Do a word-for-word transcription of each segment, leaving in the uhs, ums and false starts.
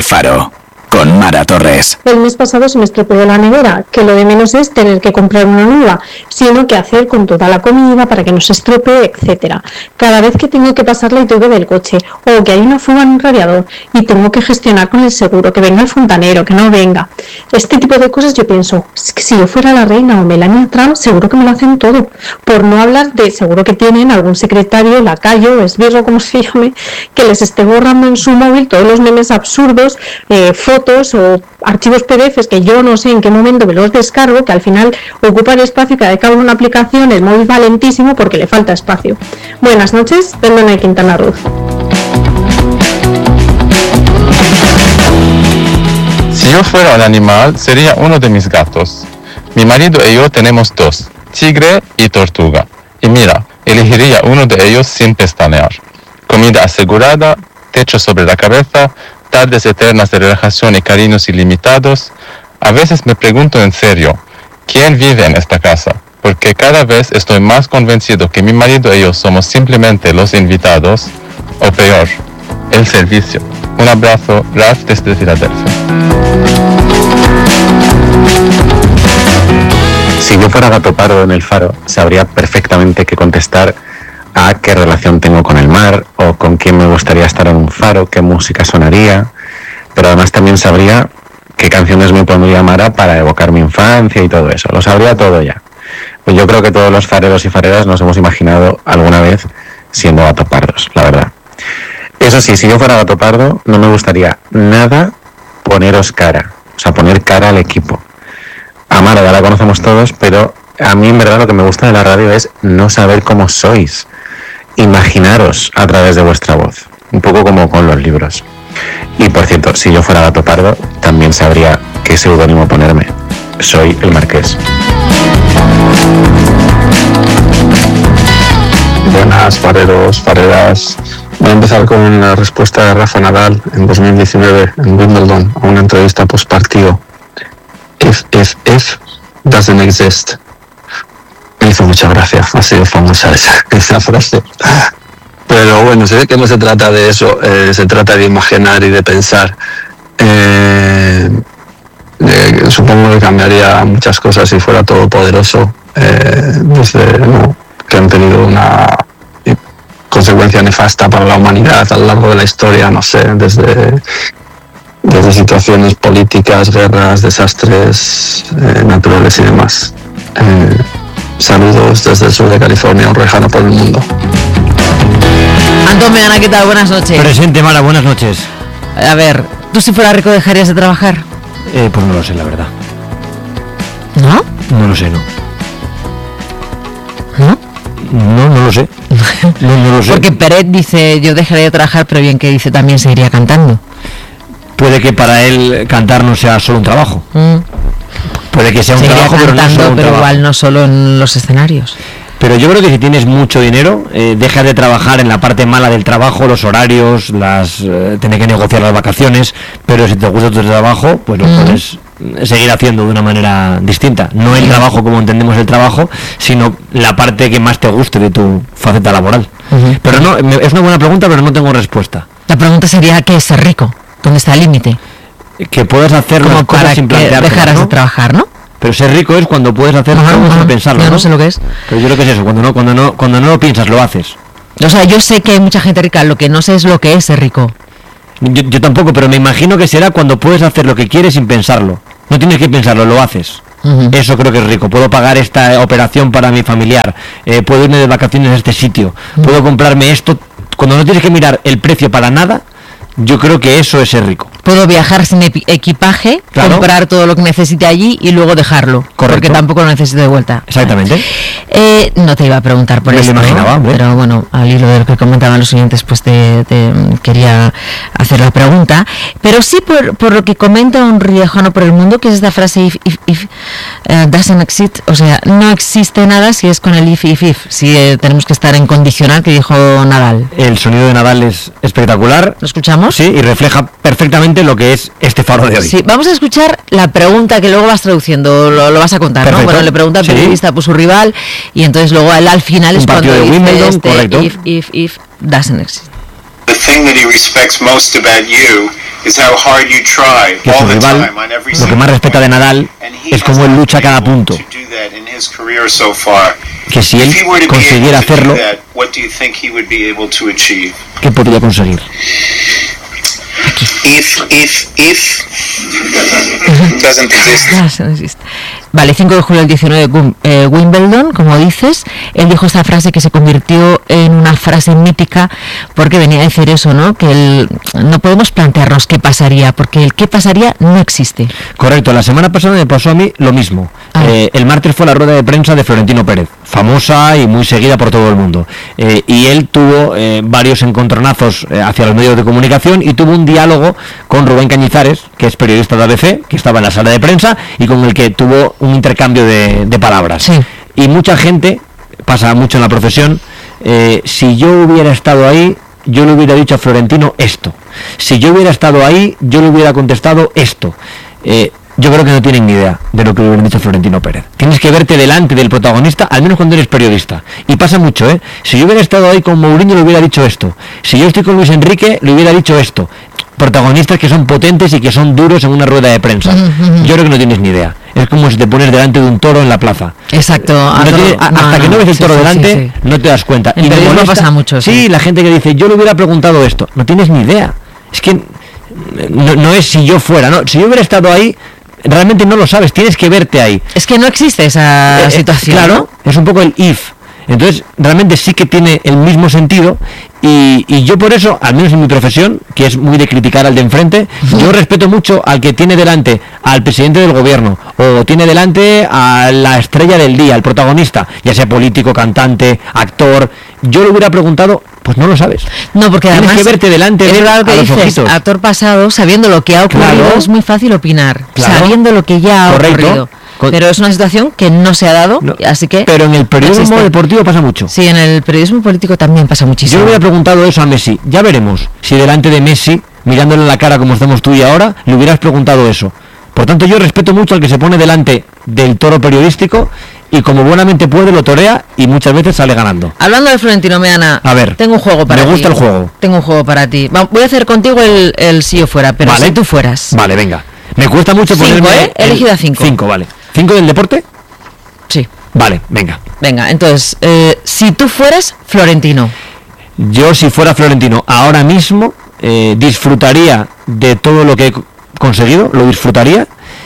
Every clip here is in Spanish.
Faro, con Mara Torres. El mes pasado se me estropeó la nevera, que lo de menos es tener que comprar una nueva, sino que hacer con toda la comida para que no se estropee, etcétera. Cada vez que tengo que pasar la I T V del coche, o que hay una fuga en un radiador, y tengo que gestionar con el seguro, que venga el fontanero, que no venga. Este tipo de cosas yo pienso, si yo fuera la reina o Melania Trump, seguro que me lo hacen todo. Por no hablar de, seguro que tienen algún secretario, lacayo, esbirro, como se llame, que les esté borrando en su móvil todos los memes absurdos, eh, fotos o archivos P D Fs que yo no sé en qué momento me los descargo, que al final ocupan espacio y cada vez que abro una aplicación el móvil va lentísimo porque le falta espacio. Buenas noches, Perdona de Quintana Roo. Si yo fuera un animal, sería uno de mis gatos. Mi marido y yo tenemos dos, tigre y tortuga. Y mira, elegiría uno de ellos sin pestañear. Comida asegurada, techo sobre la cabeza, tardes eternas de relajación y cariños ilimitados. A veces me pregunto en serio, ¿quién vive en esta casa? Porque cada vez estoy más convencido que mi marido y yo somos simplemente los invitados, o peor, el servicio. Un abrazo, Ralph desde Filadelfia. Si yo fuera gato pardo en el Faro, sabría perfectamente qué contestar a qué relación tengo con el mar, o con quién me gustaría estar en un faro, qué música sonaría, pero además también sabría qué canciones me pondría Mara para evocar mi infancia y todo eso, lo sabría todo ya. Pues yo creo que todos los fareros y fareras nos hemos imaginado alguna vez siendo gatos pardos, la verdad. Eso sí, si yo fuera gato pardo, no me gustaría nada poneros cara, o sea, poner cara al equipo. A Mara ya la conocemos todos, pero a mí en verdad lo que me gusta de la radio es no saber cómo sois. Imaginaros a través de vuestra voz, un poco como con los libros. Y por cierto, si yo fuera gato pardo, también sabría qué seudónimo ponerme. Soy el Marqués. Buenas, fareros, fareras. Voy a empezar con la respuesta de Rafa Nadal en dos mil diecinueve en Wimbledon a una entrevista post partido. If, if, if doesn't exist. Me hizo mucha gracia, ha sido famosa esa, esa frase. Pero bueno, se ve que no se trata de eso, eh, se trata de imaginar y de pensar. Eh, eh, supongo que cambiaría muchas cosas si fuera todopoderoso, eh, desde no, que han tenido una consecuencia nefasta para la humanidad a lo largo de la historia, no sé, desde, desde situaciones políticas, guerras, desastres eh, naturales y demás. Eh, saludos desde el sur de California, un rejano por el mundo. Antón Megana, ¿qué tal? Buenas noches. Presente, Mara, buenas noches. A ver, ¿tú si fuera rico dejarías de trabajar? Eh, pues no lo sé, la verdad. ¿No? No lo sé, no. ¿No? No, no lo sé. No, no lo sé. Porque Peret dice, yo dejaría de trabajar, pero bien que dice también seguiría cantando. Puede que para él cantar no sea solo un trabajo. Mm. Puede que sea un seguiría trabajo, cantando, pero no solo un pero trabajo. igual no solo en los escenarios. Pero yo creo que si tienes mucho dinero, eh, dejas de trabajar en la parte mala del trabajo, los horarios, las eh, tener que negociar las vacaciones, pero si te gusta tu trabajo, pues lo mm. puedes seguir haciendo de una manera distinta. No el trabajo como entendemos el trabajo, sino la parte que más te guste de tu faceta laboral. Uh-huh. Pero no, es una buena pregunta, pero no tengo respuesta. La pregunta sería, ¿qué es ser rico? ¿Dónde está el límite? Que puedas hacer como las cosas para sin que plantearte, dejaras ¿no? de trabajar, ¿no? Pero ser rico es cuando puedes hacer las cosas sin pensarlo, yo ¿no? no sé lo que es. Pero yo creo que es eso, cuando no, cuando no, cuando no lo piensas, lo haces. O sea, yo sé que hay mucha gente rica, lo que no sé es lo que es ser rico. Yo, yo tampoco, pero me imagino que será cuando puedes hacer lo que quieres sin pensarlo. No tienes que pensarlo, lo haces. Uh-huh. Eso creo que es rico. Puedo pagar esta operación para mi familiar, eh, puedo irme de vacaciones a este sitio, uh-huh. puedo comprarme esto. Cuando no tienes que mirar el precio para nada, yo creo que eso es ser rico. Puedo viajar sin equipaje, claro. comprar todo lo que necesite allí y luego dejarlo. Correcto. Porque tampoco lo necesito de vuelta. Exactamente. Eh, no te iba a preguntar por Me eso, lo imaginaba, ¿no? Pero bueno, al hilo de lo que comentaban los oyentes, pues te, te quería hacer la pregunta. Pero sí por, por lo que comenta un riojano por el mundo, que es esta frase if, if, if uh, doesn't exist, o sea, no existe nada si es con el if, if, if. Si eh, tenemos que estar en condicional, que dijo Nadal. El sonido de Nadal es espectacular. ¿Lo escuchamos? Sí, y refleja perfectamente lo que es este faro de hoy. Sí, vamos a escuchar la pregunta que luego vas traduciendo, lo, lo vas a contar, Perfecto. ¿no? Bueno, le pregunta al sí. periodista por su rival y entonces luego él al final Un es cuando de dice Wimbledon, este correcto. if, if, if doesn't exist. The thing that he respects most about you que su rival, lo que más respeta de Nadal es cómo él lucha a cada punto. Que si él consiguiera hacerlo, ¿qué podría conseguir? If, if, if doesn't exist. Vale, cinco de julio del diecinueve, eh, Wimbledon, como dices. Él dijo esta frase que se convirtió en una frase mítica porque venía a decir eso, ¿no? Que el, no podemos plantearnos qué pasaría, porque el qué pasaría no existe. Correcto, la semana pasada me pasó a mí lo mismo. Ah. Eh, el martes fue la rueda de prensa de Florentino Pérez, famosa y muy seguida por todo el mundo. Eh, y él tuvo eh, varios encontronazos eh, hacia los medios de comunicación y tuvo un diálogo con Rubén Cañizares, que es periodista de A B C, que estaba en la sala de prensa y con el que tuvo un intercambio de, de palabras. Sí. Y mucha gente, pasa mucho en la profesión, eh, si yo hubiera estado ahí, yo le hubiera dicho a Florentino esto. Si yo hubiera estado ahí, yo le hubiera contestado esto. Eh, yo creo que no tienen ni idea de lo que le hubiera dicho Florentino Pérez. Tienes que verte delante del protagonista, al menos cuando eres periodista. Y pasa mucho, ¿eh? Si yo hubiera estado ahí con Mourinho, le hubiera dicho esto. Si yo estoy con Luis Enrique, le hubiera dicho esto. Protagonistas que son potentes y que son duros en una rueda de prensa. Uh-huh. Yo creo que no tienes ni idea. Es como si te pones delante de un toro en la plaza. Exacto. No tienes, no, hasta no, que no ves el toro sí, delante, sí, sí. no te das cuenta. En y me molesta, pasa mucho. Sí, sí, la gente que dice, yo le hubiera preguntado esto. No tienes ni idea. Es que no, no es si yo fuera, no. Si yo hubiera estado ahí, realmente no lo sabes. Tienes que verte ahí. Es que no existe esa eh, situación. Claro, ¿no? Es un poco el if. Entonces, realmente sí que tiene el mismo sentido y, y yo por eso, al menos en mi profesión, que es muy de criticar al de enfrente, uh-huh. yo respeto mucho al que tiene delante al presidente del gobierno o tiene delante a la estrella del día, al protagonista, ya sea político, cantante, actor. Yo le hubiera preguntado, pues no lo sabes. No, porque tienes además que verte delante es de lo que a los dices, ojitos. Actor pasado, sabiendo lo que ha ocurrido, claro. es muy fácil opinar, claro. sabiendo lo que ya ha Correcto. ocurrido. Pero es una situación que no se ha dado, no, así que... Pero en el periodismo no deportivo pasa mucho. Sí, en el periodismo político también pasa muchísimo. Yo le hubiera preguntado eso a Messi. Ya veremos si delante de Messi, mirándole en la cara como estamos tú y ahora, le hubieras preguntado eso. Por tanto, yo respeto mucho al que se pone delante del toro periodístico y como buenamente puede lo torea y muchas veces sale ganando. Hablando de Florentino Meana, a ver, tengo un juego para ti. Me gusta el juego. Tengo un juego para ti. Voy a hacer contigo el, el si yo fuera, pero vale. si tú fueras. Vale, venga. Me cuesta mucho cinco, ponerme... ¿eh? He elegido a cinco. Cinco, vale. ¿Cinco del deporte? Sí. Vale, venga. Venga, entonces, eh, si tú fueras Florentino. Yo, si fuera Florentino, ahora mismo eh, disfrutaría de todo lo que he conseguido, lo disfrutaría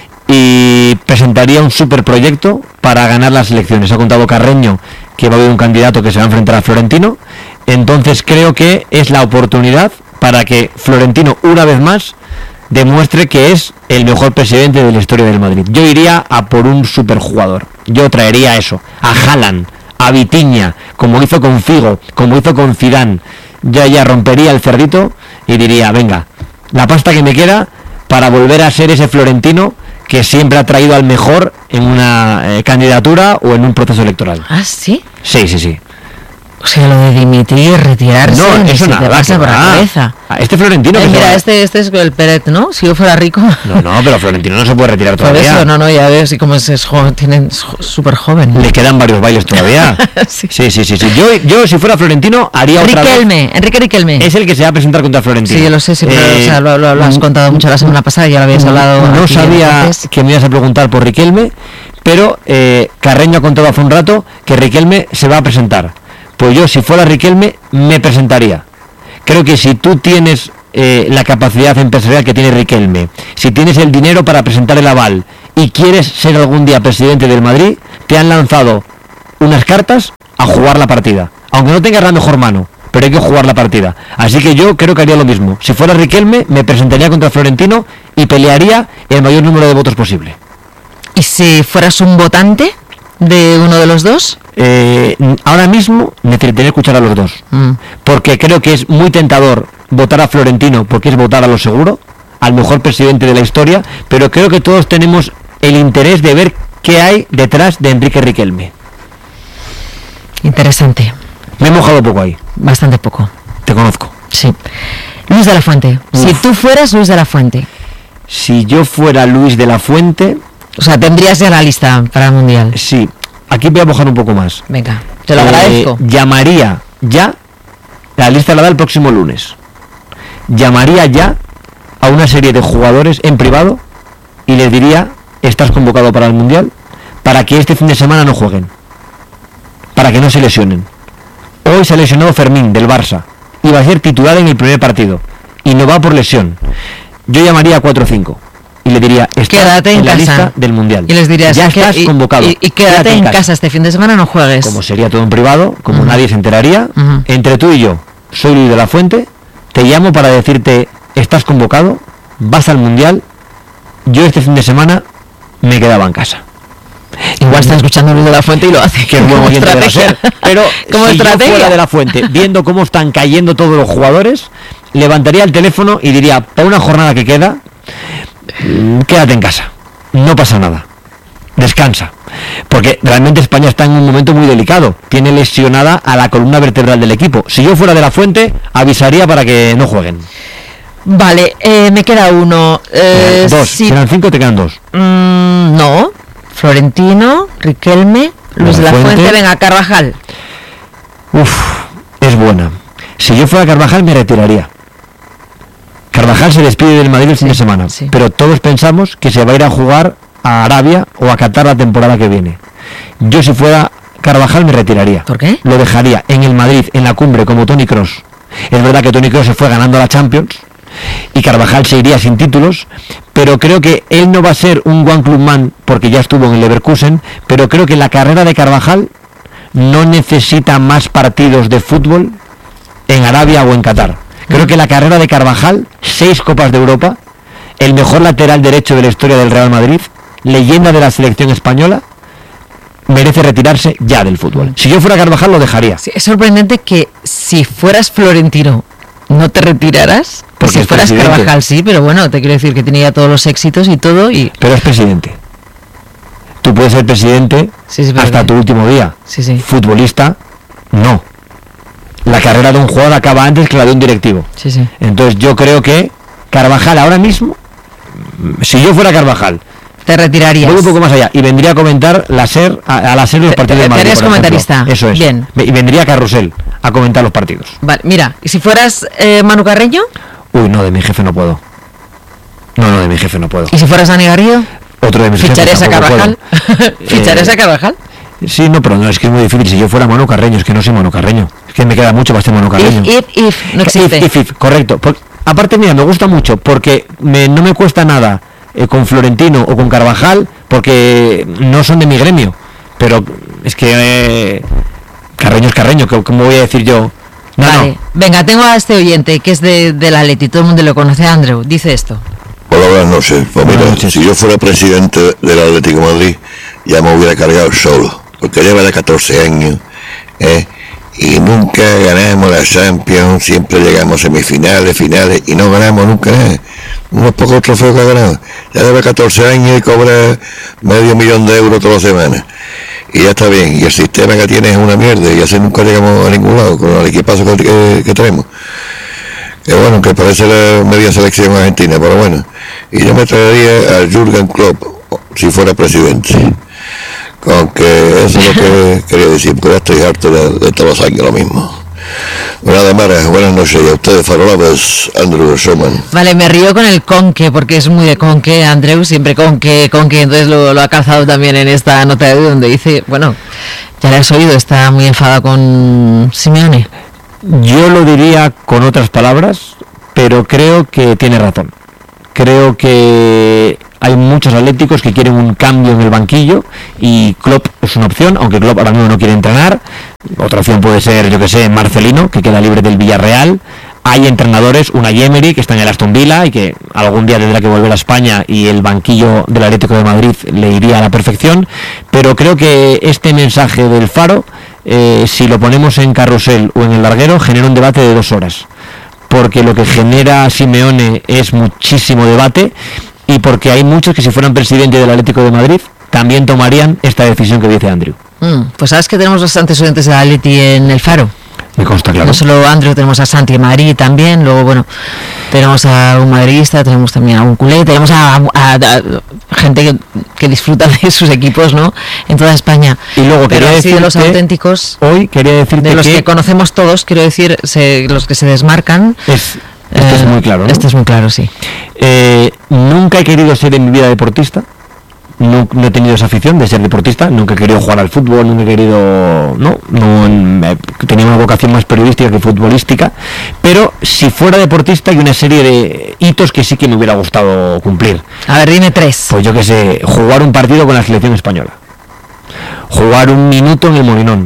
y presentaría un superproyecto para ganar las elecciones. Ha contado Carreño que va a haber un candidato que se va a enfrentar a Florentino. Entonces creo que es la oportunidad para que Florentino, una vez más, demuestre que es el mejor presidente de la historia del Madrid. Yo iría a por un superjugador. Yo traería eso, a Haaland, a Vitinha, como hizo con Figo, como hizo con Zidane. Yo ya rompería el cerdito y diría, venga, la pasta que me queda para volver a ser ese Florentino que siempre ha traído al mejor en una eh, candidatura o en un proceso electoral. ¿Ah, sí? Sí, sí, sí. O sea, lo de dimitir, retirarse, no, eso nada, te pasa por la cabeza. Este Florentino... Eh, que mira, va... este, este es el Peret, ¿no? Si yo fuera rico... No, no, pero Florentino no se puede retirar todavía. Por eso, no, no, ya ves, y como es, es joven, tienen súper joven. Le quedan varios bailes todavía. sí. sí, sí, sí, sí. Yo, yo, si fuera Florentino, haría otra Riquelme, vez... Enrique Riquelme. Es el que se va a presentar contra Florentino. Sí, yo lo sé, sí, pero, eh, o sea, lo, lo, lo has contado mucho la semana pasada, ya lo habías hablado. No sabía entonces. Que me ibas a preguntar por Riquelme, pero eh, Carreño ha contado hace un rato que Riquelme se va a presentar. Pues yo, si fuera Riquelme, me presentaría. Creo que si tú tienes eh, la capacidad empresarial que tiene Riquelme, si tienes el dinero para presentar el aval y quieres ser algún día presidente del Madrid, te han lanzado unas cartas a jugar la partida. Aunque no tengas la mejor mano, pero hay que jugar la partida. Así que yo creo que haría lo mismo. Si fuera Riquelme, me presentaría contra Florentino y pelearía el mayor número de votos posible. ¿Y si fueras un votante de uno de los dos? Eh, ahora mismo necesitaría escuchar a los dos, mm. porque creo que es muy tentador votar a Florentino porque es votar a lo seguro, al mejor presidente de la historia, pero creo que todos tenemos el interés de ver qué hay detrás de Enrique Riquelme. Interesante. Me he mojado poco ahí. Bastante poco. Te conozco. Sí. Luis de la Fuente. Uf. Si tú fueras Luis de la Fuente. Si yo fuera Luis de la Fuente... O sea, tendrías ya la lista para el Mundial. Sí. Aquí voy a mojar un poco más. Venga, te lo eh, agradezco. Llamaría ya, la lista la da el próximo lunes. Llamaría ya a una serie de jugadores en privado y les diría, estás convocado para el Mundial, para que este fin de semana no jueguen, para que no se lesionen. Hoy se ha lesionado Fermín del Barça, iba a ser titular en el primer partido y no va por lesión. Yo llamaría a cuatro o cinco y le diría, estás quédate en, en la casa. Lista del Mundial. Y les dirías, ya estás y, convocado. Y, y quédate, quédate en, en casa. casa este fin de semana, no juegues. Como sería todo en privado, como uh-huh. nadie se enteraría, uh-huh. entre tú y yo, soy Luis de la Fuente, te llamo para decirte, estás convocado, vas al Mundial, yo este fin de semana me quedaba en casa. Igual está escuchando Luis de la Fuente y lo hace. Que es buen oyente de ser. Pero como si estrategia. yo fuera de la Fuente, viendo cómo están cayendo todos los jugadores, levantaría el teléfono y diría, para una jornada que queda, quédate en casa, no pasa nada, descansa, porque realmente España está en un momento muy delicado, tiene lesionada a la columna vertebral del equipo. Si yo fuera de la Fuente, avisaría para que no jueguen. Vale, eh, me queda uno. Eh, dos, si... serán cinco, te quedan dos. Mm, no, Florentino, Riquelme, Luis de la Fuente, Fuente, venga, Carvajal. Uf, es buena. Si yo fuera Carvajal me retiraría. Carvajal se despide del Madrid el fin sí, de semana, sí. pero todos pensamos que se va a ir a jugar a Arabia o a Qatar la temporada que viene. Yo si fuera Carvajal me retiraría. ¿Por qué? Lo dejaría en el Madrid, en la cumbre, como Toni Kroos. Es verdad que Toni Kroos se fue ganando la Champions y Carvajal se iría sin títulos, pero creo que él no va a ser un one club man porque ya estuvo en el Leverkusen, pero creo que la carrera de Carvajal no necesita más partidos de fútbol en Arabia o en Qatar. Creo que la carrera de Carvajal, seis Copas de Europa, el mejor lateral derecho de la historia del Real Madrid, leyenda de la selección española, merece retirarse ya del fútbol. Si yo fuera Carvajal lo dejaría. Sí, es sorprendente que si fueras Florentino no te retiraras, porque si fueras presidente. Carvajal sí, pero bueno, te quiero decir que tenía todos los éxitos y todo y... Pero es presidente. Tú puedes ser presidente sí, sí, hasta tu último día. Sí, sí. Futbolista, no. La carrera de un jugador acaba antes que la de un directivo. Sí, sí. Entonces yo creo que Carvajal ahora mismo, si yo fuera Carvajal, te retirarías. Voy un poco más allá y vendría a comentar la SER, a, a la SER los partidos de Madrid. Eres comentarista. Eso es. Bien. Y vendría Carrusel a comentar los partidos. Vale, mira, ¿y si fueras eh, Manu Carreño? Uy, no, de mi jefe no puedo. No, no, de mi jefe no puedo. ¿Y si fueras Dani Garrido? Otro de mis jefes. ¿Ficharías a Carvajal? ¿Ficharías eh, a Carvajal? Sí, no, pero no, es que es muy difícil. Si yo fuera Manu Carreño, es que no soy Manu Carreño. Es que me queda mucho para ser Manu Carreño. If, if, if, no existe. If, if, if, correcto. Por, aparte, mira, me gusta mucho porque me, no me cuesta nada eh, con Florentino o con Carvajal porque no son de mi gremio. Pero es que eh, Carreño es Carreño, ¿cómo voy a decir yo? No, vale, no. Venga, tengo a este oyente que es de, de la Leti, todo el mundo lo conoce, Andrew, dice esto. Hola, buenas noches. Pues mira, buenas noches. Si yo fuera presidente del Atlético de Madrid, ya me hubiera cargado solo, porque lleva de catorce años, ¿eh? y nunca ganamos la Champions, siempre llegamos a semifinales, finales, y no ganamos nunca nada. Unos pocos trofeos que ha ganado. Ya lleva catorce años y cobra medio millón de euros todas las semanas. Y ya está bien, y el sistema que tiene es una mierda, y así nunca llegamos a ningún lado con el equipazo que, que, que tenemos. Que bueno, que parece la media selección argentina, pero bueno. Y yo me traería al Jürgen Klopp, si fuera presidente. Con que eso es lo que quería decir, porque ya estoy harto de, de todos los años lo mismo. Nada más, buenas noches, y a ustedes farolabas, Andrew Showman. Vale, me río con el conque, porque es muy de conque, Andrew, siempre conque, conque, entonces lo, lo ha calzado también en esta nota de donde dice, bueno, ya lo has oído, está muy enfadado con Simeone. Yo lo diría con otras palabras, pero creo que tiene razón. Creo que hay muchos atléticos que quieren un cambio en el banquillo y Klopp es una opción, aunque Klopp ahora mismo no quiere entrenar. Otra opción puede ser, yo que sé, Marcelino, que queda libre del Villarreal. Hay entrenadores, Unai Emery, que está en el Aston Villa y que algún día tendrá que volver a España y el banquillo del Atlético de Madrid le iría a la perfección. Pero creo que este mensaje del Faro, eh, si lo ponemos en Carrusel o en el larguero, genera un debate de dos horas. Porque lo que genera Simeone es muchísimo debate y porque hay muchos que si fueran presidente del Atlético de Madrid también tomarían esta decisión que dice Andrew. Mm, pues sabes que tenemos bastantes estudiantes de Atleti en el Faro. Me consta, claro. No solo Andrew, tenemos a Santi Madrid también, luego bueno, tenemos a un madridista, tenemos también a un culé, tenemos a, a, a, a gente que, que disfruta de sus equipos, ¿no? En toda España. Y luego pero quería así de los auténticos, hoy quería decirte de los que, que conocemos todos, quiero decir, se, los que se desmarcan. Es, este eh, es muy claro, ¿no? Este es muy claro, sí. Eh, nunca he querido ser en mi vida deportista. No, no he tenido esa afición de ser deportista, nunca he querido jugar al fútbol, nunca he querido... No, no eh, tenía una vocación más periodística que futbolística, pero si fuera deportista hay una serie de hitos que sí que me hubiera gustado cumplir. A ver, dime tres. Pues yo qué sé, jugar un partido con la selección española, jugar un minuto en el Molinón.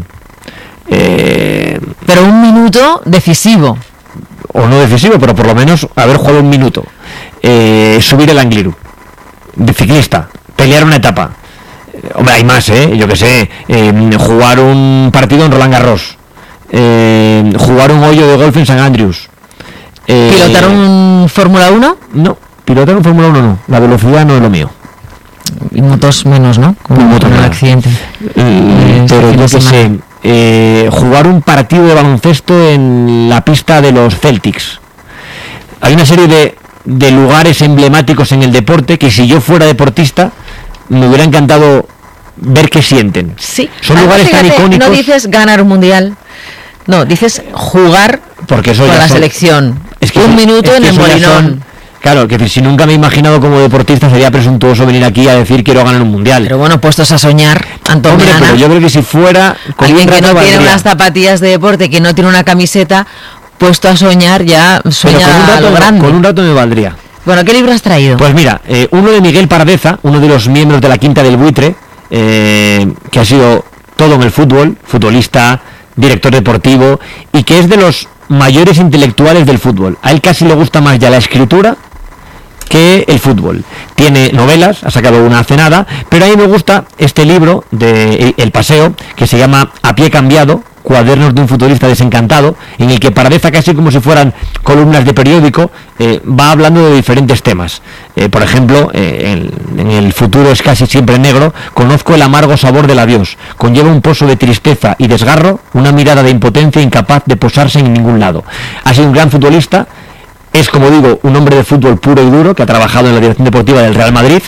Eh, pero un minuto decisivo. O no decisivo, pero por lo menos haber jugado un minuto. Eh, subir el Angliru, de ciclista. Pelear una etapa. Hombre, hay más, ¿eh? Yo que sé, eh, jugar un partido en Roland Garros, eh, jugar un hoyo de golf en San Andrews. Eh, ¿Pilotar un Fórmula uno? No, pilotar un Fórmula uno no, la velocidad no es lo mío. Y motos menos, ¿no? Como motor en el accidente. Eh, pero yo que sé, eh, jugar un partido de baloncesto en la pista de los Celtics. Hay una serie de, de lugares emblemáticos en el deporte que si yo fuera deportista me hubiera encantado ver qué sienten. Sí. Son lugares fíjate, tan icónicos. No dices ganar un mundial, no, dices jugar porque eso con ya la son, selección. Es que un eso, minuto es en que el Molinón. Son, claro, que si nunca me he imaginado como deportista sería presuntuoso venir aquí a decir quiero ganar un mundial. Pero bueno, puestos a soñar, Antonio. Hombre, pero yo creo que si fuera con alguien que no valdría. tiene unas zapatillas de deporte, que no tiene una camiseta, puesto a soñar ya sueña pero con un rato, a lo grande. Con un rato me valdría. Bueno, ¿qué libro has traído? Pues mira, eh, uno de Miguel Pardeza, uno de los miembros de la Quinta del Buitre, eh, que ha sido todo en el fútbol, futbolista, director deportivo, y que es de los mayores intelectuales del fútbol. A él casi le gusta más ya la escritura que el fútbol. Tiene novelas, ha sacado una hace nada, pero a mí me gusta este libro de El Paseo, que se llama A pie cambiado, cuadernos de un futbolista desencantado, en el que Pardeza, casi como si fueran columnas de periódico, eh, va hablando de diferentes temas. Eh, por ejemplo, eh, en, en el futuro es casi siempre negro, conozco el amargo sabor del adiós, conlleva un pozo de tristeza y desgarro, una mirada de impotencia incapaz de posarse en ningún lado. Ha sido un gran futbolista. Es, como digo, un hombre de fútbol puro y duro que ha trabajado en la dirección deportiva del Real Madrid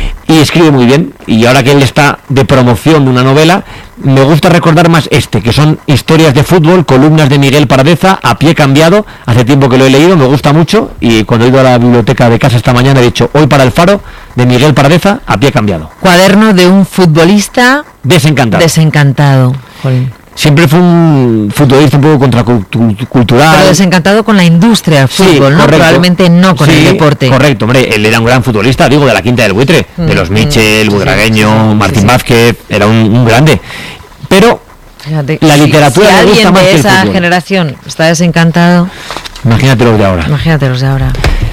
y escribe muy bien. Y ahora que él está de promoción de una novela, me gusta recordar más este, que son historias de fútbol, columnas de Miguel Pardeza, A pie cambiado. Hace tiempo que lo he leído, me gusta mucho, y cuando he ido a la biblioteca de casa esta mañana he dicho, hoy para el Faro, de Miguel Pardeza, A pie cambiado. Cuaderno de un futbolista desencantado. Desencantado. Joder. Siempre fue un futbolista un poco contracultural. Pero desencantado con la industria del fútbol, sí, ¿no? Correcto. Probablemente no con sí, el deporte. Correcto, hombre, él era un gran futbolista, digo, de la Quinta del Buitre, mm, de los Michel, mm, Butragueño, sí, Martín sí, Vázquez, era un, un grande. Pero fíjate, la literatura si, si me gusta más que el esa fútbol. Generación está desencantado. Imagínate los de ahora. Imagínate los de ahora.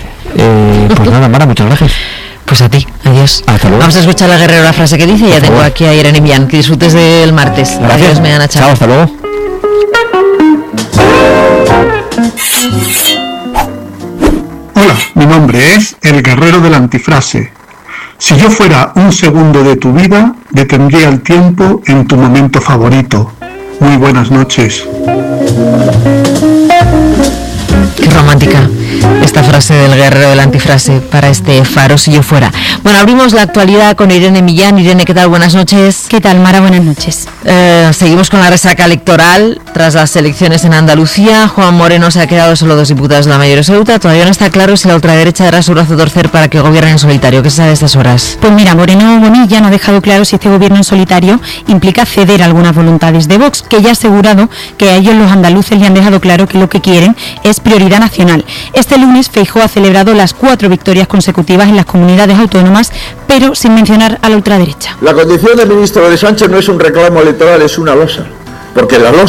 Eh, pues nada, Mara, muchas gracias. Pues a ti, adiós. Hasta luego. Vamos a escuchar a Guerrero la frase que dice y ya tengo aquí a Irene Millán. Que disfrutes del martes. Gracias. Adiós, me Chao. Chao, hasta luego. Hola, mi nombre es el Guerrero de la Antifrase. Si yo fuera un segundo de tu vida, detendría el tiempo en tu momento favorito. Muy buenas noches. Qué romántica esta frase del Guerrero de la Antifrase para este Faro si yo fuera. Bueno, abrimos la actualidad con Irene Millán. Irene, ¿qué tal? Buenas noches. ¿Qué tal, Mara? Buenas noches. Eh, seguimos con la resaca electoral tras las elecciones en Andalucía. Juan Moreno se ha quedado solo dos diputados de la mayoría absoluta. Todavía no está claro si la ultraderecha dará su brazo a torcer para que gobierne en solitario. ¿Qué se sabe a estas horas? Pues mira, Moreno Bonilla no ha dejado claro si este gobierno en solitario implica ceder algunas voluntades de Vox, que ya ha asegurado que a ellos los andaluces le han dejado claro que lo que quieren es prioridad nacional. Este lunes Feijóo ha celebrado las cuatro victorias consecutivas en las comunidades autónomas, pero sin mencionar a la ultraderecha. La condición de ministro de Sánchez no es un reclamo electoral, es una losa, porque la losa